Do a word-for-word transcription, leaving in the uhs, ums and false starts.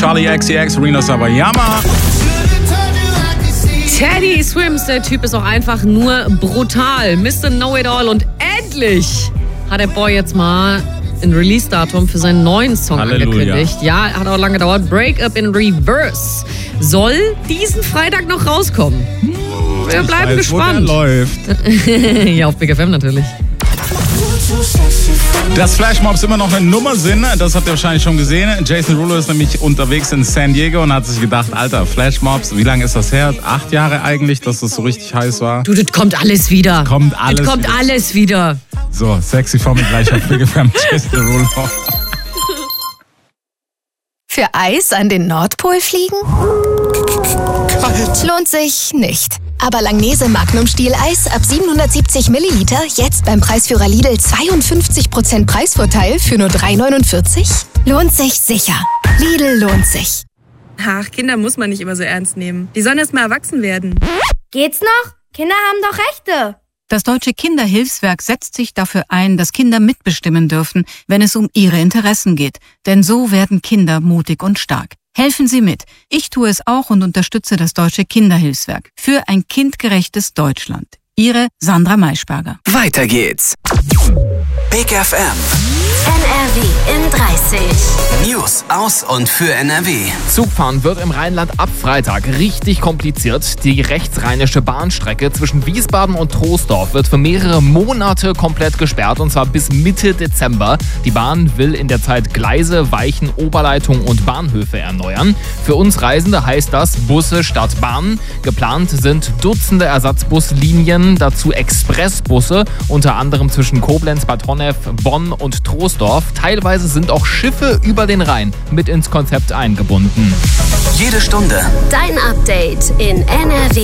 Charlie X C X, Rina Sawayama. Teddy Swims, der Typ ist auch einfach nur brutal. Mister Know-It-All und endlich hat der Boy jetzt mal ein Release-Datum für seinen neuen Song Halleluja. angekündigt. Ja, hat auch lange gedauert. Break Up in Reverse soll diesen Freitag noch rauskommen. Wir bleiben weiß, gespannt. Wo der läuft. Ja, auf Big F M natürlich. Dass Flashmobs immer noch eine Nummer sind, das habt ihr wahrscheinlich schon gesehen. Jason Derulo ist nämlich unterwegs in San Diego und hat sich gedacht, Alter, Flashmobs, wie lange ist das her? Acht Jahre eigentlich, dass das so richtig heiß war? Du, das kommt alles wieder. Kommt alles das kommt wieder. alles wieder. So, sexy Formel gleich auf Big F M. Jason Derulo. Für Eis an den Nordpol fliegen? Lohnt sich nicht. Aber Langnese Magnum Stieleis ab siebenhundertsiebzig Milliliter jetzt beim Preisführer Lidl zweiundfünfzig Prozent Preisvorteil für nur drei neunundvierzig? Lohnt sich sicher. Lidl lohnt sich. Ach, Kinder muss man nicht immer so ernst nehmen. Die sollen erst mal erwachsen werden. Geht's noch? Kinder haben doch Rechte. Das Deutsche Kinderhilfswerk setzt sich dafür ein, dass Kinder mitbestimmen dürfen, wenn es um ihre Interessen geht. Denn so werden Kinder mutig und stark. Helfen Sie mit. Ich tue es auch und unterstütze das Deutsche Kinderhilfswerk für ein kindgerechtes Deutschland. Ihre Sandra Maischberger. Weiter geht's. Big F M. N R W in dreißig. News aus und für N R W. Zugfahren wird im Rheinland ab Freitag richtig kompliziert. Die rechtsrheinische Bahnstrecke zwischen Wiesbaden und Troisdorf wird für mehrere Monate komplett gesperrt, und zwar bis Mitte Dezember. Die Bahn will in der Zeit Gleise, Weichen, Oberleitungen und Bahnhöfe erneuern. Für uns Reisende heißt das Busse statt Bahnen. Geplant sind Dutzende Ersatzbuslinien, dazu Expressbusse, unter anderem zwischen Koblenz, Bad Honnef, Bonn und Troisdorf. Teilweise sind auch Schiffe über den Rhein mit ins Konzept eingebunden. Jede Stunde Dein Update in N R W.